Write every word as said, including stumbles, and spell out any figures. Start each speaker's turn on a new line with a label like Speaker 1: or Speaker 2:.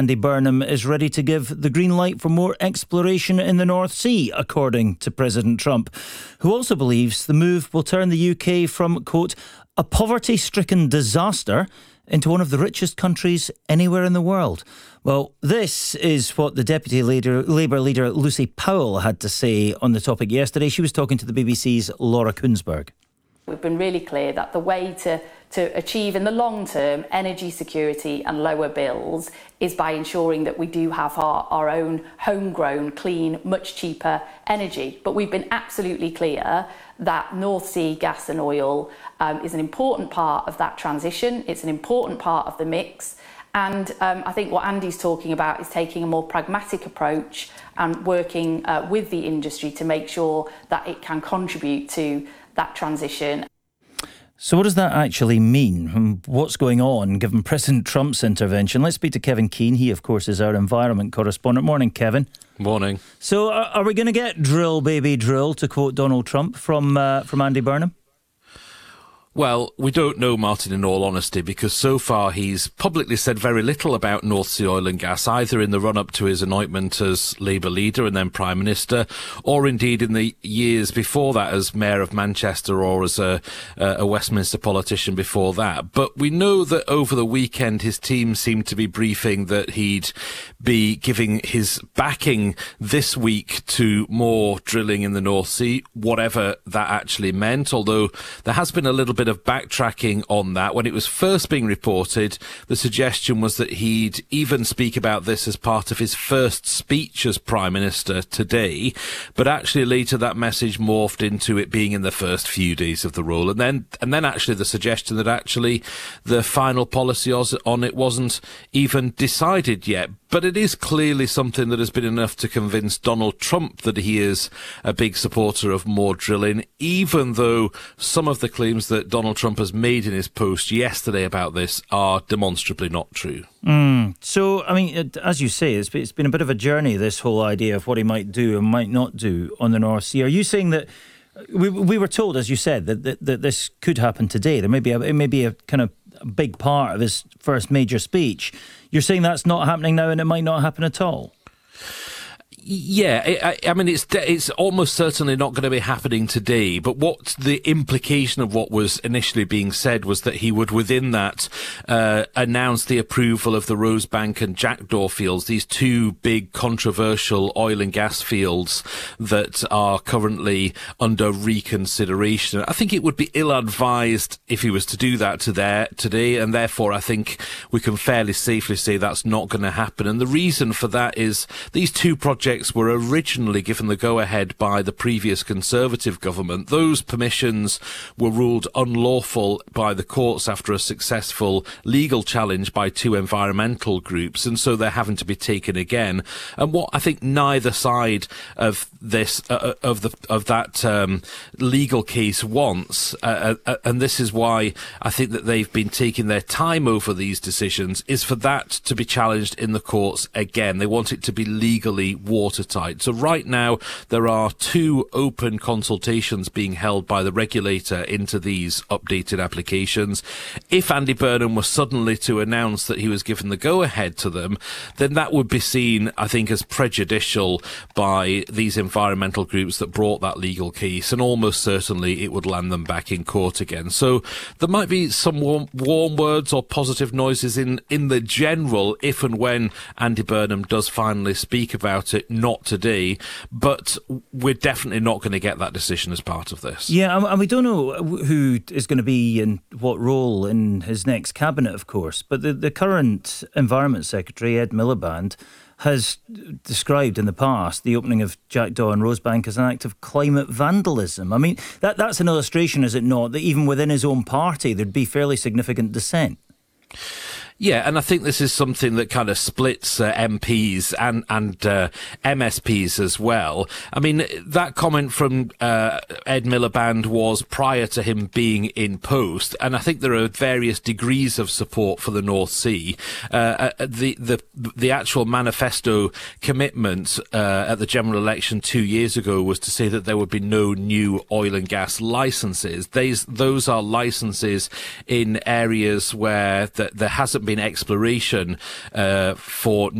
Speaker 1: Andy Burnham is ready to give the green light for more exploration in the North Sea, according to President Trump, who also believes the move will turn the U K from, quote, a poverty-stricken disaster into one of the richest countries anywhere in the world. Well, this is what the Deputy leader, Labour leader Lucy Powell had to say on the topic yesterday. She was talking to the B B C's Laura Kuenssberg.
Speaker 2: We've been really clear that the way to, to achieve in the long term energy security and lower bills is by ensuring that we do have our, our own homegrown, clean, much cheaper energy. But we've been absolutely clear that North Sea gas and oil um, is an important part of that transition. It's an important part of the mix. And um, I think what Andy's talking about is taking a more pragmatic approach and working uh, with the industry to make sure that it can contribute to that transition.
Speaker 1: So what does that actually mean? What's going on given President Trump's intervention? Let's speak to Kevin Keane. He, of course, is our environment correspondent. Morning, Kevin.
Speaker 3: Morning.
Speaker 1: So are, are we going to get drill, baby, drill, to quote Donald Trump from uh, from Andy Burnham?
Speaker 3: Well, we don't know, Martin, in all honesty, because so far he's publicly said very little about North Sea oil and gas, either in the run-up to his anointment as Labour leader and then Prime Minister, or indeed in the years before that as Mayor of Manchester or as a, a Westminster politician before that. But we know that over the weekend his team seemed to be briefing that he'd be giving his backing this week to more drilling in the North Sea, whatever that actually meant, although there has been a little bit of backtracking on that. When it was first being reported, the suggestion was that he'd even speak about this as part of his first speech as Prime Minister today, but actually later that message morphed into it being in the first few days of the role, and then and then actually the suggestion that actually the final policy on it wasn't even decided yet. But it is clearly something that has been enough to convince Donald Trump that he is a big supporter of more drilling, even though some of the claims that Donald Trump has made in his post yesterday about this are demonstrably not true.
Speaker 1: Mm. So, I mean, as you say, it's it's been a bit of a journey, this whole idea of what he might do and might not do on the North Sea. Are you saying that we we were told, as you said, that that, that this could happen today? There may be a, it may be a kind of a big part of his first major speech. You're saying that's not happening now and it might not happen at all?
Speaker 3: Yeah, I, I mean, it's it's almost certainly not going to be happening today, but what the implication of what was initially being said was that he would, within that, uh, announce the approval of the Rosebank and Jackdaw fields, these two big controversial oil and gas fields that are currently under reconsideration. I think it would be ill-advised if he was to do that to there, today, and therefore I think we can fairly safely say that's not going to happen. And the reason for that is these two projects were originally given the go-ahead by the previous Conservative government. Those permissions were ruled unlawful by the courts after a successful legal challenge by two environmental groups, and so they're having to be taken again. And what I think neither side of this, uh, of the of that um, legal case wants, uh, uh, and this is why I think that they've been taking their time over these decisions, is for that to be challenged in the courts again. They want it to be legally watertight. So right now there are two open consultations being held by the regulator into these updated applications. If Andy Burnham was suddenly to announce that he was given the go-ahead to them, then that would be seen, I think, as prejudicial by these environmental groups that brought that legal case, and almost certainly it would land them back in court again. So there might be some warm, warm words or positive noises in, in the general if and when Andy Burnham does finally speak about it. Not today, but we're definitely not going to get that decision as part of this.
Speaker 1: Yeah, and we don't know who is going to be in what role in his next cabinet, of course, but the, the current Environment Secretary, Ed Miliband, has described in the past the opening of Jackdaw and Rosebank as an act of climate vandalism. I mean, that that's an illustration, is it not, that even within his own party there'd be fairly significant dissent?
Speaker 3: Yeah, and I think this is something that kind of splits uh, M Ps and and uh, M S Ps as well. I mean, that comment from uh, Ed Miliband was prior to him being in post, and I think there are various degrees of support for the North Sea. Uh, the the the actual manifesto commitment uh, at the general election two years ago was to say that there would be no new oil and gas licenses. These those are licenses in areas where th- there hasn't been exploration uh, for